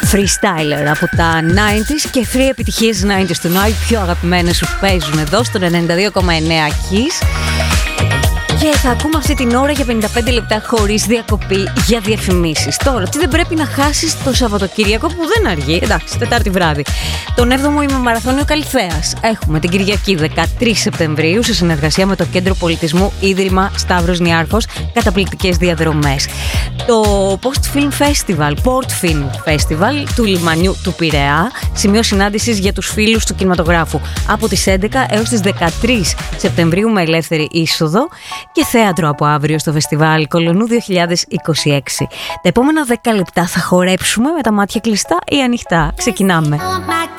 freestyler από τα 90s και free επιτυχίες 90s του Now, οι πιο αγαπημένες σου παίζουν εδώ στο 92,9 Kiss. Και θα ακούμε αυτή την ώρα για 55 λεπτά χωρίς διακοπή για διαφημίσεις. Τώρα, τι δεν πρέπει να χάσεις το Σαββατοκύριακο που δεν αργεί, εντάξει, Τετάρτη βράδυ. Τον 7ο ημιμαραθώνιο Καλυθέας. Έχουμε την Κυριακή 13 Σεπτεμβρίου σε συνεργασία με το Κέντρο Πολιτισμού Ίδρυμα Σταύρος Νιάρχος, καταπληκτικές διαδρομές. Το Post Film Festival, Port Film Festival του Λιμανιού του Πειραιά, σημείο συνάντησης για τους φίλους του κινηματογράφου, από τις 11 έως τις 13 Σεπτεμβρίου με ελεύθερη είσοδο. Και θέατρο από αύριο στο Φεστιβάλ Κολονού 2026. Τα επόμενα 10 λεπτά θα χορέψουμε με τα μάτια κλειστά ή ανοιχτά. Ξεκινάμε.